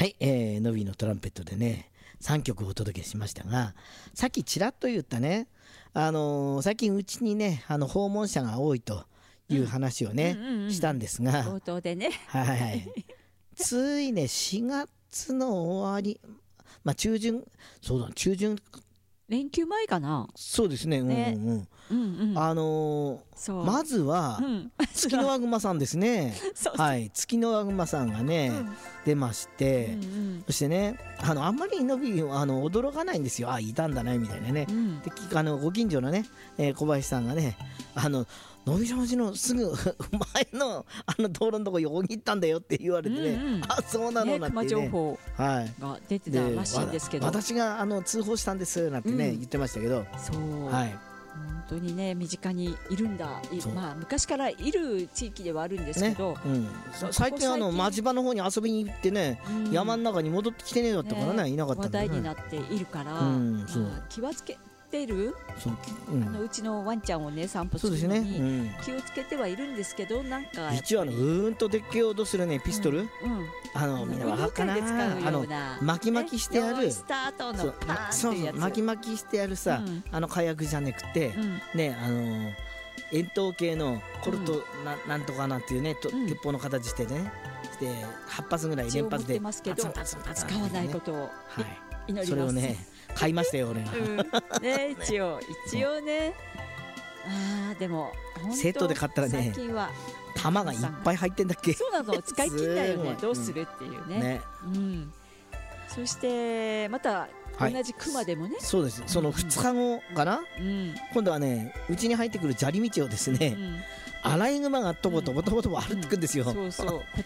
はい、ノビーのトランペットでね3曲お届けしましたが、さっきちらっと言ったね、最近うちにね訪問者が多いという話をね、したんですが、 冒頭でね、 はい、ついね4月の終わり、中旬、そうだ中旬、 連休前かな。 そうですね、 ね、 まずは、月のワグマさんですねはい、月のワグマさんがね、出まして、そしてねあんまりのび驚かないんですよ。あ、いたんだねみたいなね、でご近所のね、小林さんがねのびしゃもじのすぐ前の道路のとこよぎったんだよって言われてね、あ、そうなのなんてね、 熊情報が出てたらしいんですけど、 私が通報したんですなんてね、言ってましたけど、 そう、はい、本当にね身近にいるんだ。昔からいる地域ではあるんですけど、 最近町場の方に遊びに行ってね、山の中に戻ってきてねえだったからね、いなかったんだよね。 話題になっているから、気はつけてる、うちのワンちゃんをね散歩するのに気をつけてはいるんですけど、なんか一応とでっけえ音するねピストル、みんなわかるかな、巻き巻きしてある、 スタートのパーンっていうやつ、 巻き巻きしてあるさ、火薬じゃなくてね、円筒形のコルトなんとかなんていうね鉄砲の形してね、で8発ぐらい連発で使わないことを祈ります。 それをね買いましたよ俺が、 ね、一応ね、でもセットで買ったらね、 最近は弾がいっぱい入ってんだっけ。 そうなの、使い切んないよねどうするっていうね。そしてまた同じ熊でもね、 そうです、その2日後かな、今度はねうちに入ってくる砂利道をですね、アライグマがとぼとぼ歩ってくんですよ。 そうそう、こ